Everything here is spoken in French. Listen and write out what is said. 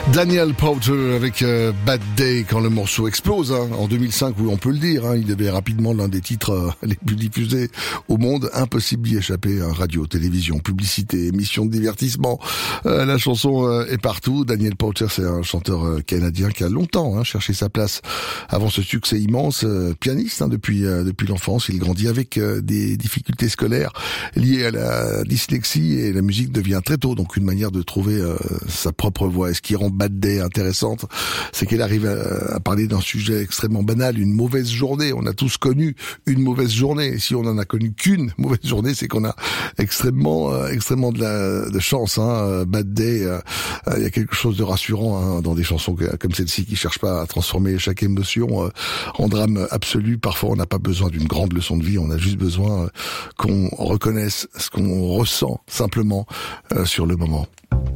Daniel Powter avec Bad Day quand le morceau explose en 2005, oui, on peut le dire, il devient rapidement l'un des titres les plus diffusés au monde. Impossible d'y échapper, radio, télévision, publicité, émissions de divertissement, la chanson est partout. Daniel Powter, c'est un chanteur canadien qui a longtemps cherché sa place avant ce succès immense. Pianiste depuis l'enfance, il grandit avec des difficultés scolaires liées à la dyslexie et la musique devient très tôt donc une manière de trouver sa propre voix. Et ce qui rend Bad Day intéressante, c'est qu'elle arrive à parler d'un sujet extrêmement banal, une mauvaise journée. On a tous connu une mauvaise journée. Et si on en a connu qu'une mauvaise journée, c'est qu'on a extrêmement de chance. Bad Day, il y a quelque chose de rassurant dans des chansons comme celle-ci qui cherchent pas à transformer chaque émotion en drame absolu. Parfois, on n'a pas besoin d'une grande leçon de vie. On a juste besoin qu'on reconnaisse ce qu'on ressent simplement sur le moment.